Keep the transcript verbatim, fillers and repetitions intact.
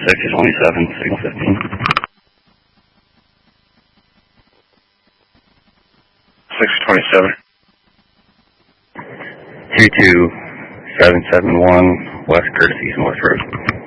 six twenty-seven, signal fifteen. six twenty-seven. three two seven seven one, West Curtis East North Road.